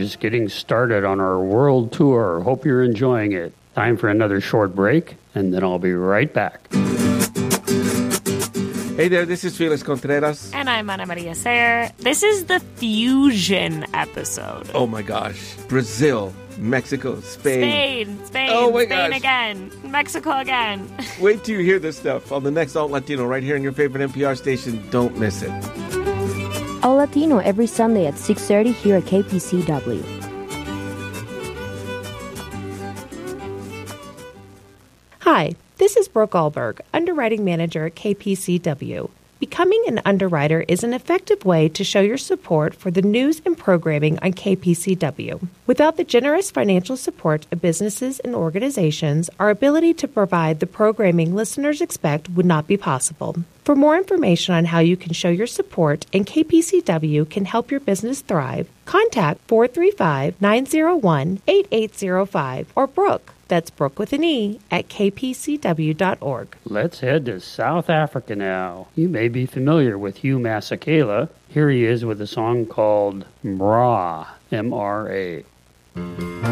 just getting started on our world tour. Hope you're enjoying it. Time for another short break, and then I'll be right back. Hey there, this is Felix Contreras. And I'm Ana Maria Sayer. This is the Fusion episode. Oh my gosh. Brazil, Mexico, Spain. Spain. Oh my Spain gosh. again. Mexico again. Wait till you hear this stuff on the next Alt Latino right here on your favorite NPR station. Don't miss it. All Latino every Sunday at 6:30 here at KPCW. Hi, this is Brooke Allberg, Underwriting Manager at KPCW. Becoming an underwriter is an effective way to show your support for the news and programming on KPCW. Without the generous financial support of businesses and organizations, our ability to provide the programming listeners expect would not be possible. For more information on how you can show your support and KPCW can help your business thrive, contact 435-901-8805 or Brooke. That's Brooke with an E at kpcw.org. Let's head to South Africa now. You may be familiar with Hugh Masekela. Here he is with a song called Mra, M-R-A.